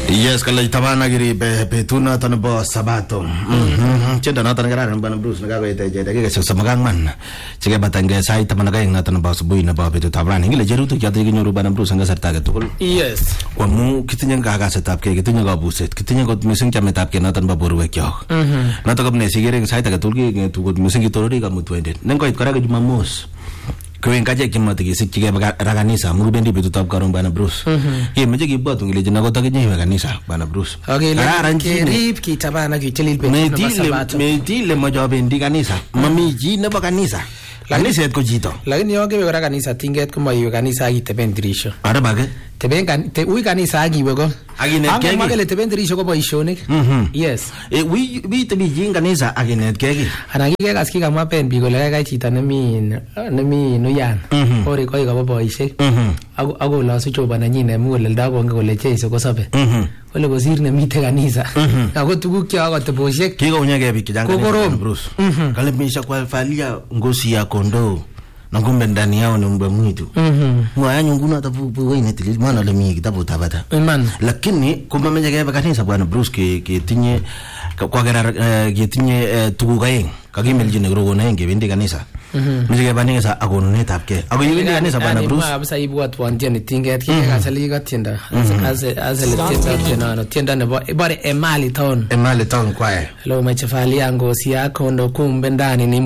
Yes, kala itabana giri betuna tanbo sabato. Cenda na tan garan ban Bruce na gawe te jeda ke sa magang man. Cige batangge sai tamana ga na tan ba subui na ba betu tabran ngile jeru tu jati gi nyoru ban Bruce nga sarta ga tukul. Yes. Wa mu kitinya ga ga setap ke kitinya ga buset kitinya go mising chame tap ke na tan ba boru ke kyo. Na to gabne sigere sai ta ga tulgi tu go mising gi torori ga mutwende. Neng ko itkara ga jumamos. Kwen kaje kimati ki sikige raganisa mu bendi betu tab karon bana Bruce ye meje ki batu ngile jina gota ke nyi raganisa bana Bruce okay ke rip ki tabana ki tilil betu na basabato me dile mo jobe ndi kanisa mami ji ne ba kanisa kanisa et ko jito lakini yoke be raganisa tinget ko mayo kanisa gi tebendrisho ara bage teben kan te ui kanisa gi wego agine ke gi magele tebendrisho ko boishonik yes we te bi jin kanisa agine ke gi ana gi gas ki kama pen bi go le ga chita ne mi no yan ore ko ga boishe ago la su choba na nyine mu le da go ngole cheso ko sabe ole go sirne mi te kanisa ago tugu kya ga te boishe ki go nyage bi kijanga Bruce kale misha kwa falia ngosi ya kondo na kumbe ndani yao ni mbwa mwitu mwa nyunguna tapu wewe netilil mwana le mi kitabu tabata lakini kumbe meje ga kanisa bwana Bruce ke tinye kwa gara ke tinye tugugaeng kagimel jine grogo na nge bendi kanisa meje ga banisa agono ne tapke ago yendi kanisa bwana Bruce abisa ibu watu wanjeni tinget ke ga sali ga tinda azele tinda no tinda ne bare emali town kwae lo meche fali yango si yako ndo kumbe ndani ni